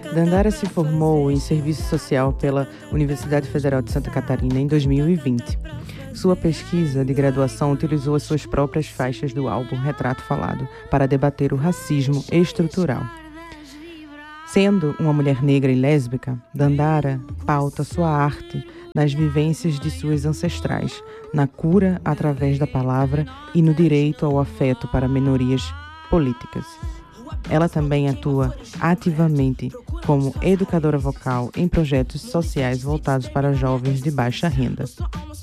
Dandara se formou em Serviço Social pela Universidade Federal de Santa Catarina em 2020. Sua pesquisa de graduação utilizou as suas próprias faixas do álbum Retrato Falado para debater o racismo estrutural. Sendo uma mulher negra e lésbica, Dandara pauta sua arte nas vivências de suas ancestrais, na cura através da palavra e no direito ao afeto para minorias políticas. Ela também atua ativamente como educadora vocal em projetos sociais voltados para jovens de baixa renda.